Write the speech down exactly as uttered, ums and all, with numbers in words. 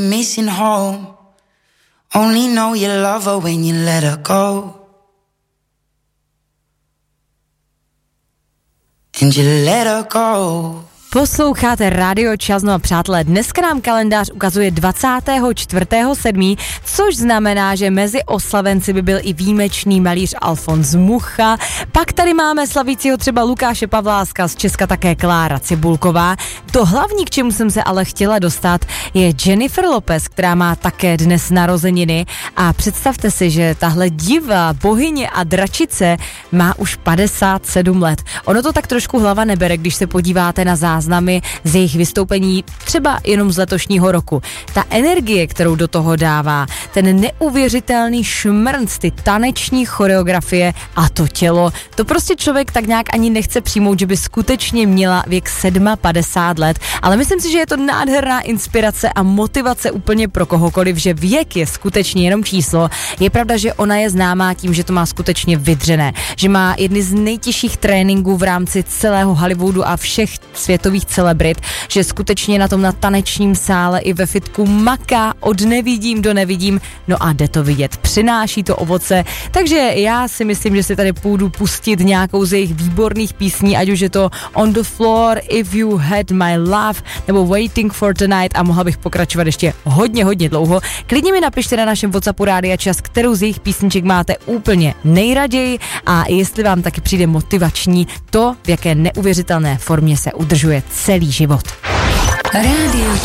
Missing home. Only know you love her when you let her go. And you let her go. Posloucháte Radio Čas, no a přátelé, dneska nám kalendář ukazuje dvacátého čtvrtého sedmého což znamená, že mezi oslavenci by byl i výjimečný malíř Alfons Mucha. Pak tady máme slavícího třeba Lukáše Pavláska, z Česka také Klára Cibulková. To hlavní, k čemu jsem se ale chtěla dostat, je Jennifer Lopez, která má také dnes narozeniny a představte si, že tahle diva, bohyně a dračice má už padesát sedm let. Ono to tak trošku hlava nebere, když se podíváte na záznam záznamy z jejich vystoupení třeba jenom z letošního roku. Ta energie, kterou do toho dává, ten neuvěřitelný šmrnc, ty taneční choreografie a to tělo, to prostě člověk tak nějak ani nechce přijmout, že by skutečně měla věk padesát sedm let, ale myslím si, že je to nádherná inspirace a motivace úplně pro kohokoliv, že věk je skutečně jenom číslo. Je pravda, že ona je známá tím, že to má skutečně vydřené, že má jedny z nejtěžších tréninků v rámci celého Hollywoodu a všech světových celebrit, že skutečně na tom na tanečním sále i ve fitku maká od nevidím do nevidím, no a jde to vidět, přináší to ovoce, takže já si myslím, že si tady půjdu pustit nějakou z jejich výborných písní, ať už je to On the Floor, If You Had My Love, nebo Waiting for Tonight a mohla bych pokračovat ještě hodně, hodně dlouho. Klidně mi napište na našem WhatsAppu Rádia Čas, kterou z jejich písniček máte úplně nejraději a jestli vám taky přijde motivační to, v jaké neuvěřitelné formě se udržuje celý život. Rádio